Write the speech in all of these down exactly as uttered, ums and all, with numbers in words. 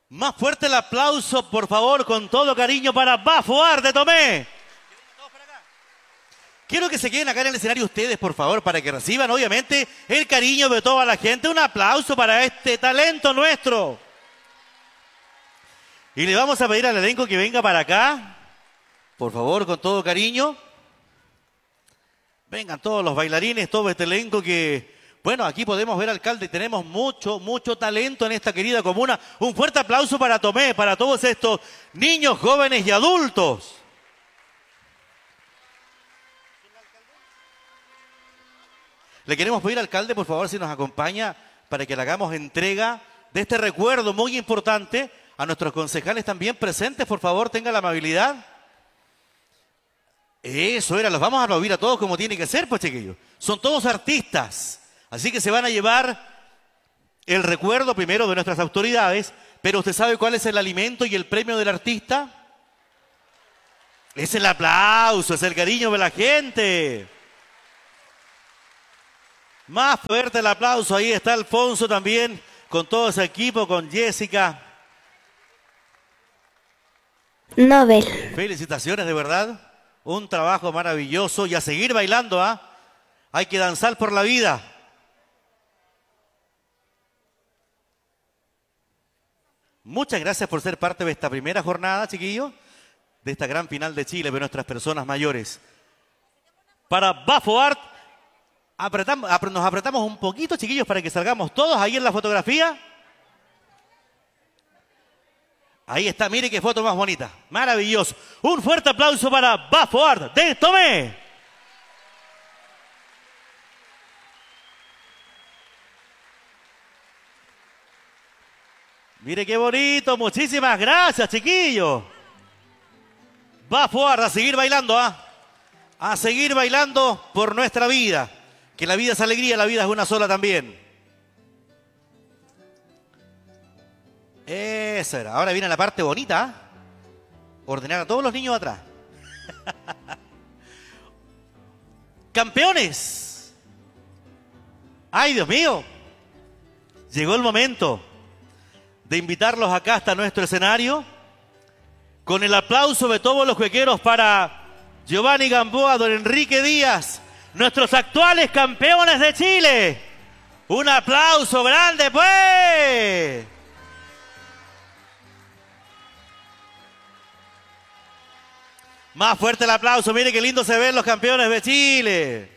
Más fuerte el aplauso, por favor, con todo cariño para Bafoart de Tomé. Quiero que se queden acá en el escenario ustedes, por favor, para que reciban, obviamente, el cariño de toda la gente. Un aplauso para este talento nuestro. Y le vamos a pedir al elenco que venga para acá, por favor, con todo cariño. Vengan todos los bailarines, todo este elenco que... Bueno, aquí podemos ver, alcalde, tenemos mucho, mucho talento en esta querida comuna. Un fuerte aplauso para Tomé, para todos estos niños, jóvenes y adultos. Le queremos pedir, alcalde, por favor, si nos acompaña, para que le hagamos entrega de este recuerdo muy importante a nuestros concejales también presentes. Por favor, tenga la amabilidad. Eso era, los vamos a aplaudir a todos como tiene que ser, pues, chiquillos. Son todos artistas. Así que se van a llevar el recuerdo primero de nuestras autoridades, pero ¿usted sabe cuál es el alimento y el premio del artista? Es el aplauso, es el cariño de la gente. Más fuerte el aplauso, ahí está Alfonso también, con todo ese equipo, con Jessica. Nobel. Felicitaciones, de verdad. Un trabajo maravilloso y a seguir bailando, ¿ah? ¿eh? Hay que danzar por la vida. Muchas gracias por ser parte de esta primera jornada, chiquillos, de esta gran final de Chile de nuestras personas mayores. Para Bafoart, apretamos, nos apretamos un poquito, chiquillos, para que salgamos todos ahí en la fotografía. Ahí está, mire qué foto más bonita. Maravilloso. Un fuerte aplauso para Bafoart de Tomé. Mire qué bonito, muchísimas gracias, chiquillos. Bafoart, a seguir bailando, ¿ah? ¿eh? A seguir bailando por nuestra vida. Que la vida es alegría, la vida es una sola también. Eso era. Ahora viene la parte bonita, ¿eh? Ordenar a todos los niños atrás. Campeones. Ay, Dios mío. Llegó el momento de invitarlos acá hasta nuestro escenario, con el aplauso de todos los juegueros para Giovanni Gamboa, don Enrique Díaz, nuestros actuales campeones de Chile. Un aplauso grande, pues. Más fuerte el aplauso, mire qué lindo se ven los campeones de Chile.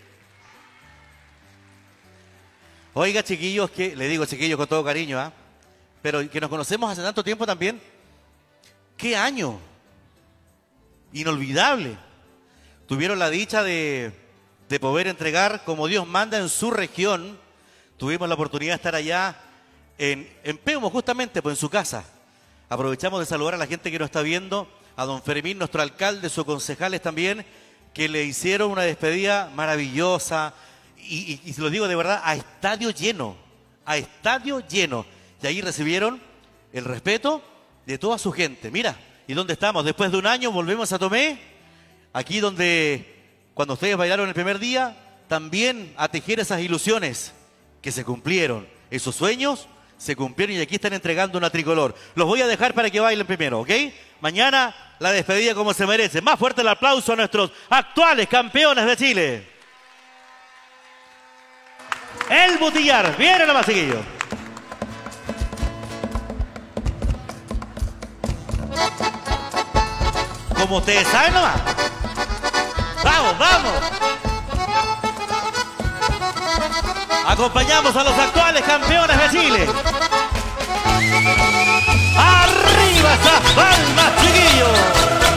Oiga, chiquillos, que le digo chiquillos con todo cariño, ¿ah? ¿eh? Pero que nos conocemos hace tanto tiempo también. ¡Qué año! Inolvidable. Tuvieron la dicha de, de poder entregar como Dios manda en su región. Tuvimos la oportunidad de estar allá en, en Peumo, justamente, pues en su casa. Aprovechamos de saludar a la gente que nos está viendo, a don Fermín, nuestro alcalde, sus concejales también, que le hicieron una despedida maravillosa. Y, y, y se lo digo de verdad, a estadio lleno, a estadio lleno. Y ahí recibieron el respeto de toda su gente. Mira, ¿y dónde estamos? Después de un año volvemos a Tomé. Aquí donde, cuando ustedes bailaron el primer día, también a tejer esas ilusiones que se cumplieron. Esos sueños se cumplieron y aquí están entregando una tricolor. Los voy a dejar para que bailen primero, ¿ok? Mañana la despedida como se merece. Más fuerte el aplauso a nuestros actuales campeones de Chile. El Butillar. Viene nomás, chiquillos. Como ustedes saben nomás. ¡Vamos, vamos! Acompañamos a los actuales campeones de Chile. ¡Arriba esas palmas, chiquillos!